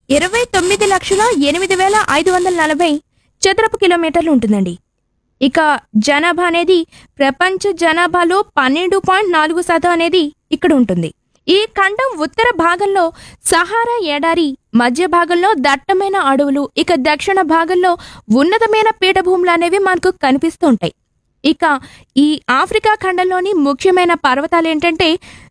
29,08,540 చదరపు కిలోమీటర్లు ఉంటుందండి. ఇక జనాభా అనేది ప్రపంచ జనాభాలో 12.4% అనేది ఇక్కడ ఉంటుంది. ఈ ఖండం ఉత్తర భాగంలో సహారా ఎడారి, మధ్య భాగంలో దట్టమైన అడవులు, ఇక దక్షిణ భాగంలో ఉన్నతమైన పీఠభూములు అనేవి మనకు కనిపిస్తూ ఉంటాయి. ఇక ఈ ఆఫ్రికా ఖండంలోని ముఖ్యమైన పర్వతాలు ఏంటంటే